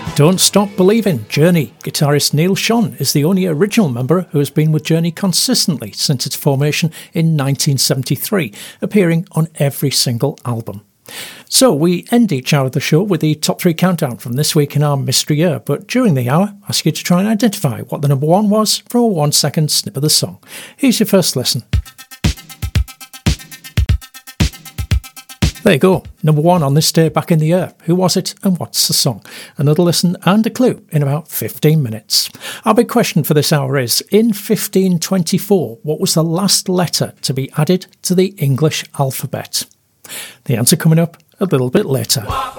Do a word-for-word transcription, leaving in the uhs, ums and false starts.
Don't Stop Believing, Journey. Guitarist Neil Schon is the only original member who has been with Journey consistently since its formation in nineteen seventy-three, appearing on every single album. So we end each hour of the show with the top three countdown from this week in our mystery year, but during the hour, I ask you to try and identify what the number one was from a one second snip of the song. Here's your first listen. There you go, number one on this day back in the year. Who was it and what's the song? Another listen and a clue in about fifteen minutes. Our big question for this hour is, in fifteen twenty-four, what was the last letter to be added to the English alphabet? The answer coming up a little bit later.